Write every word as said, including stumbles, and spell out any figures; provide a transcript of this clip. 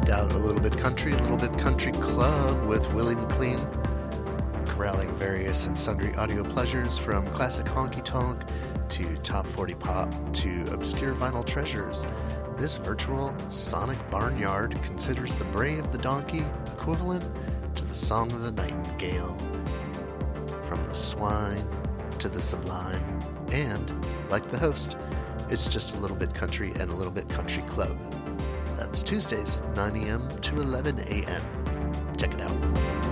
started out a little bit country, a little bit country club with Willie McLean, corralling various and sundry audio pleasures from classic honky tonk to top forty pop to obscure vinyl treasures. This virtual sonic barnyard considers the bray of the donkey equivalent to the song of the nightingale. From the swine to the sublime, and, like the host, it's just a little bit country and a little bit country club. That's Tuesdays, nine a.m. to eleven a.m. Check it out.